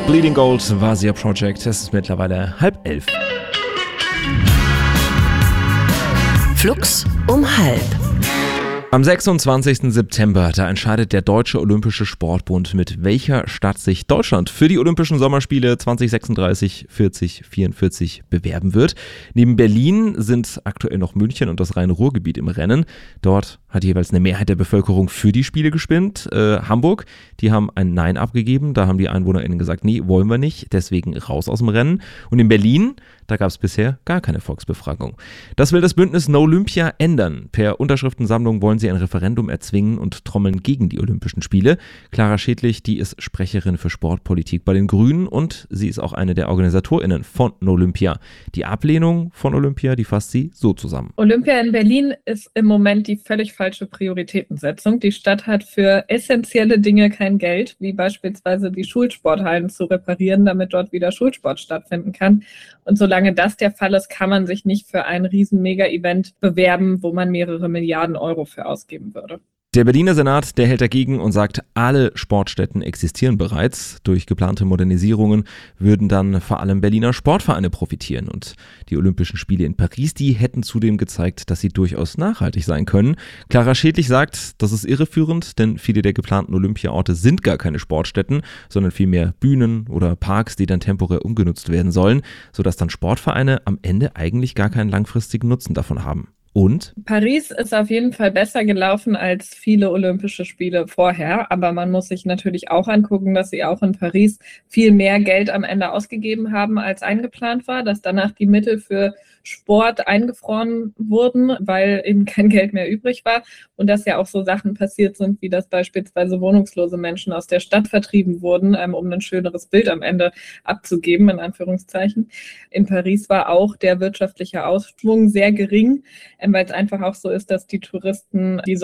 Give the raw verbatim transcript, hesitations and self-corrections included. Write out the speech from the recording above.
Bleeding Gold war Sia Project. Es ist mittlerweile halb elf. Flux um halb. Am sechsundzwanzigsten September, da entscheidet der Deutsche Olympische Sportbund, mit welcher Stadt sich Deutschland für die Olympischen Sommerspiele zwanzig sechsunddreißig, vierzig, vierundvierzig bewerben wird. Neben Berlin sind aktuell noch München und das Rhein-Ruhr-Gebiet im Rennen. Dort hat jeweils eine Mehrheit der Bevölkerung für die Spiele gestimmt. Äh, Hamburg, die haben ein Nein abgegeben. Da haben die EinwohnerInnen gesagt, nee, wollen wir nicht, deswegen raus aus dem Rennen. Und in Berlin, da gab es bisher gar keine Volksbefragung. Das will das Bündnis No Olympia ändern. Per Unterschriftensammlung wollen sie ein Referendum erzwingen und trommeln gegen die Olympischen Spiele. Clara Schädlich, die ist Sprecherin für Sportpolitik bei den Grünen und sie ist auch eine der OrganisatorInnen von No Olympia. Die Ablehnung von Olympia, die fasst sie so zusammen. Olympia in Berlin ist im Moment die völlig falsche Prioritätensetzung. Die Stadt hat für essentielle Dinge kein Geld, wie beispielsweise die Schulsporthallen zu reparieren, damit dort wieder Schulsport stattfinden kann. Und solange das der Fall ist, kann man sich nicht für ein riesen Mega-Event bewerben, wo man mehrere Milliarden Euro für ausgeben würde. Der Berliner Senat, der hält dagegen und sagt, alle Sportstätten existieren bereits. Durch geplante Modernisierungen würden dann vor allem Berliner Sportvereine profitieren. Und die Olympischen Spiele in Paris, die hätten zudem gezeigt, dass sie durchaus nachhaltig sein können. Clara Schädlich sagt, das ist irreführend, denn viele der geplanten Olympiaorte sind gar keine Sportstätten, sondern vielmehr Bühnen oder Parks, die dann temporär umgenutzt werden sollen, sodass dann Sportvereine am Ende eigentlich gar keinen langfristigen Nutzen davon haben. Und? Paris ist auf jeden Fall besser gelaufen als viele Olympische Spiele vorher, aber man muss sich natürlich auch angucken, dass sie auch in Paris viel mehr Geld am Ende ausgegeben haben, als eingeplant war, dass danach die Mittel für Sport eingefroren wurden, weil eben kein Geld mehr übrig war und dass ja auch so Sachen passiert sind, wie dass beispielsweise wohnungslose Menschen aus der Stadt vertrieben wurden, ähm, um ein schöneres Bild am Ende abzugeben, in Anführungszeichen. In Paris war auch der wirtschaftliche Ausschwung sehr gering, ähm, weil es einfach auch so ist, dass die Touristen, die